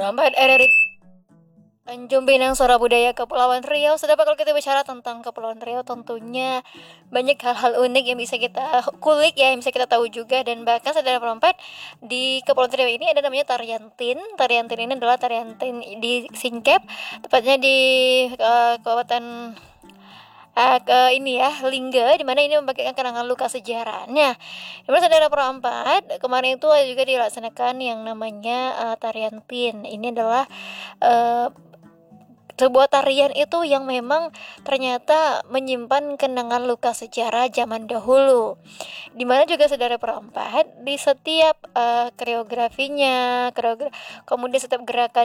Perambahan RRI Tanjung Pinang Suara Budaya Kepulauan Riau. Sedap kalau kita bicara tentang Kepulauan Riau, tentunya banyak hal-hal unik yang bisa kita kulik ya, yang bisa kita tahu juga. Dan bahkan saudara perempat, di Kepulauan Riau ini ada namanya tarian tin. Tarian tin ini adalah tarian tin di Singkep, tepatnya di kabupaten ini ya, Lingga, di mana ini membangkitkan kenangan luka sejarahnya. Dimana saudara perempat, kemarin itu juga dilaksanakan yang namanya tarian tin. Ini adalah sebuah tarian itu yang memang ternyata menyimpan kenangan luka sejarah zaman dahulu, dimana juga saudara perempat di setiap koreografinya, kemudian setiap gerakan